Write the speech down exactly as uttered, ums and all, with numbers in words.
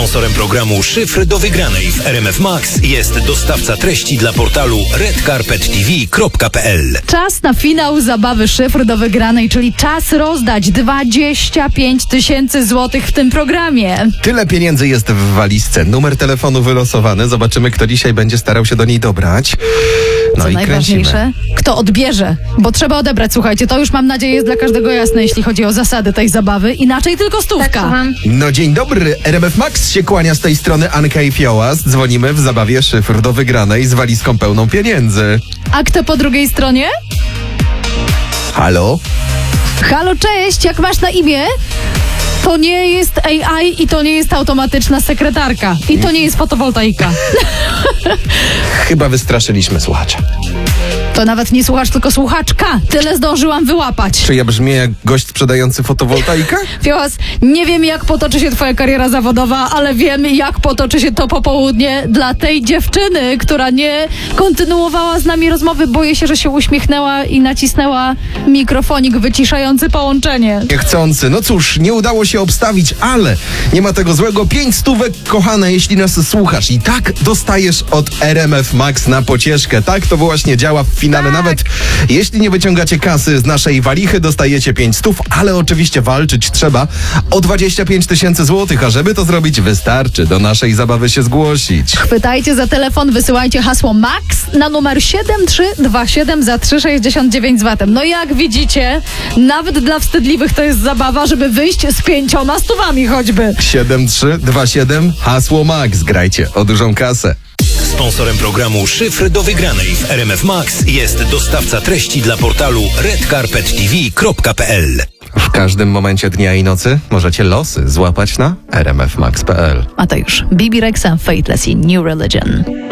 Sponsorem programu Szyfr do wygranej w R M F Max jest dostawca treści dla portalu red carpet t v kropka p l. Czas na finał zabawy Szyfr do wygranej, czyli czas rozdać dwadzieścia pięć tysięcy złotych w tym programie. Tyle pieniędzy jest w walizce. Numer telefonu wylosowany. Zobaczymy, kto dzisiaj będzie starał się do niej dobrać. No Co i najważniejsze, kręcimy. kto odbierze, bo trzeba odebrać. Słuchajcie, to już mam nadzieję jest dla każdego jasne, jeśli chodzi o zasady tej zabawy. Inaczej tylko stówka. No dzień dobry, R M F Max się kłania z tej strony Anka i Fiołas. Dzwonimy w zabawie Szyfr do wygranej z walizką pełną pieniędzy. A kto po drugiej stronie? Halo? Halo, cześć, jak masz na imię? To nie jest A I i to nie jest automatyczna sekretarka. I to nie jest fotowoltaika. Chyba wystraszyliśmy słuchacza. To nawet nie słuchacz, tylko słuchaczka. Tyle zdążyłam wyłapać. Czy ja brzmię jak gość sprzedający fotowoltaikę? Fiołas, nie wiem jak potoczy się twoja kariera zawodowa, ale wiem jak potoczy się to popołudnie dla tej dziewczyny, która nie kontynuowała z nami rozmowy. Boję się, że się uśmiechnęła i nacisnęła mikrofonik wyciszający połączenie. Niechcący. No cóż, nie udało się obstawić, ale nie ma tego złego. Pięć stówek, kochane, jeśli nas słuchasz. I tak dostajesz od R M F Max na pocieszkę. Tak to właśnie działa w finale. Tak. Nawet jeśli nie wyciągacie kasy z naszej walichy, dostajecie pięć stów, ale oczywiście walczyć trzeba o dwadzieścia pięć tysięcy złotych, a żeby to zrobić, wystarczy do naszej zabawy się zgłosić. Chwytajcie za telefon, wysyłajcie hasło MAX na numer siedem trzy dwa siedem za trzy sześćdziesiąt dziewięć z VAT-em. No i jak widzicie, nawet dla wstydliwych to jest zabawa, żeby wyjść z pięcioma stówami choćby. siedem trzy dwa siedem, hasło MAX. Grajcie o dużą kasę. Sponsorem programu Szyfr do wygranej w R M F Max jest dostawca treści dla portalu red carpet t v kropka p l. W każdym momencie dnia i nocy możecie losy złapać na r m f max kropka p l. A to już Bibi Rexa, Faithless i New Religion.